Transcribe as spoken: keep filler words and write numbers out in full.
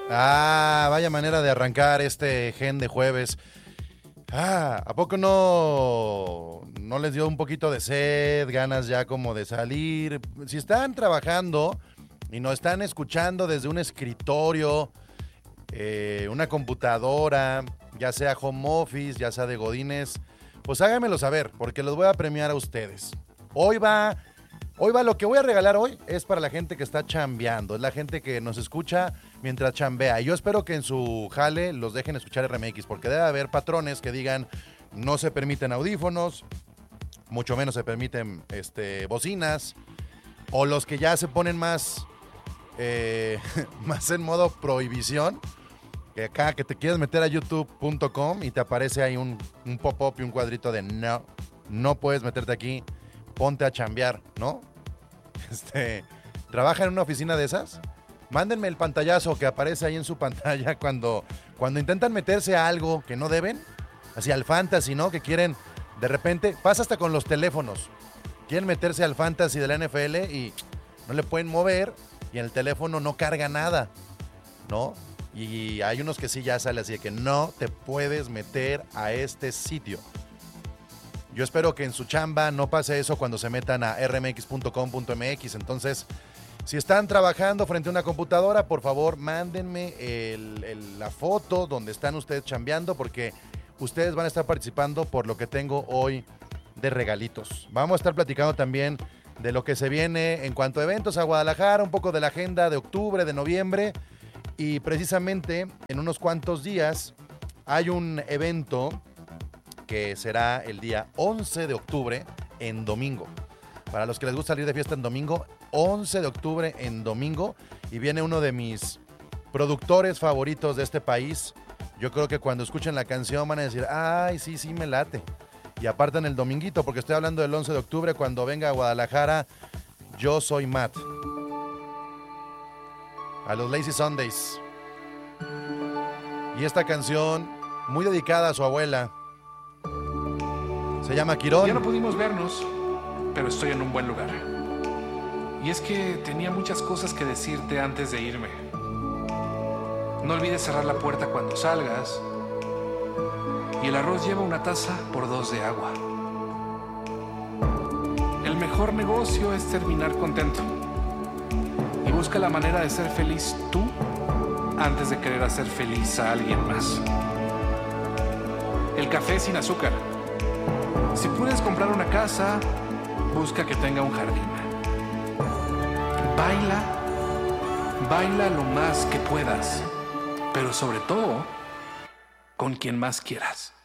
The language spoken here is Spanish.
Ah, vaya manera de arrancar este gen de jueves. Ah, ¿a poco no, no les dio un poquito de sed, ganas ya como de salir? Si están trabajando y nos están escuchando desde un escritorio, eh, una computadora, ya sea home office, ya sea de godines, pues háganmelo saber, porque los voy a premiar a ustedes. Hoy va, hoy va, lo que voy a regalar hoy es para la gente que está chambeando, es la gente que nos escucha mientras chambea. Y yo espero que en su jale los dejen escuchar R M X, porque debe haber patrones que digan no se permiten audífonos, mucho menos se permiten este, bocinas, o los que ya se ponen más, eh, más en modo prohibición, que acá que te quieres meter a youtube punto com y te aparece ahí un, un pop-up y un cuadrito de no, no puedes meterte aquí, ponte a chambear, ¿no? Este, ¿trabaja en una oficina de esas? Mándenme el pantallazo que aparece ahí en su pantalla cuando, cuando intentan meterse a algo que no deben, así al fantasy, ¿no? Que quieren, de repente, pasa hasta con los teléfonos, quieren meterse al fantasy de la N F L y no le pueden mover y en el teléfono no carga nada, ¿no? Y hay unos que sí ya sale así de que no te puedes meter a este sitio. Yo espero que en su chamba no pase eso cuando se metan a r m x punto com punto m x. Entonces, si están trabajando frente a una computadora, por favor, mándenme el, el, la foto donde están ustedes chambeando, porque ustedes van a estar participando por lo que tengo hoy de regalitos. Vamos a estar platicando también de lo que se viene en cuanto a eventos a Guadalajara, un poco de la agenda de octubre, de noviembre, y precisamente en unos cuantos días hay un evento que será el día once de octubre en domingo. Para los que les gusta salir de fiesta en domingo, once de octubre en domingo, y viene uno de mis productores favoritos de este país. Yo creo que cuando escuchen la canción van a decir, ay, sí, sí, me late. Y apartan el dominguito, porque estoy hablando del once de octubre, cuando venga a Guadalajara, Yo Soy Matt. A los Lazy Sundays. Y esta canción, muy dedicada a su abuela, se llama Quirón. Ya no pudimos vernos, pero estoy en un buen lugar. Y es que tenía muchas cosas que decirte antes de irme. No olvides cerrar la puerta cuando salgas. Y el arroz lleva una taza por dos de agua. El mejor negocio es terminar contento. Y busca la manera de ser feliz tú antes de querer hacer feliz a alguien más. El café sin azúcar. Si puedes comprar una casa, busca que tenga un jardín. Baila, baila lo más que puedas, pero sobre todo, con quien más quieras.